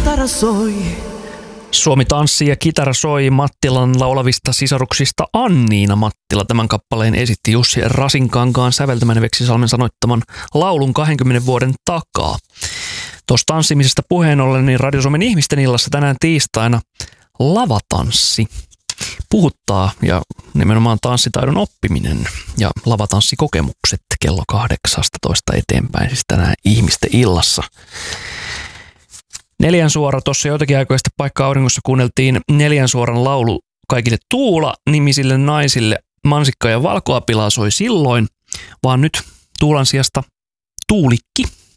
kitara soi. Suomi tanssii ja kitara soi Mattilan laulavista sisaruksista Anniina Mattila. Tämän kappaleen esitti Jussi Rasinkankaan säveltämän Veksisalmen sanoittaman laulun 20 vuoden takaa. Tuossa tanssimisesta puheen ollen, niin Radio Suomen ihmisten illassa tänään tiistaina lavatanssi puhuttaa ja nimenomaan tanssitaidon oppiminen ja lavatanssikokemukset kello 18 eteenpäin, siis tänään ihmisten illassa. Neljän suora, tuossa joitakin aikoja sitten Paikka auringossa kuunneltiin Neljän suoran laulu kaikille Tuula-nimisille naisille. Mansikka ja valkoapilaa soi silloin, vaan nyt Tuulan sijasta Tuulikki.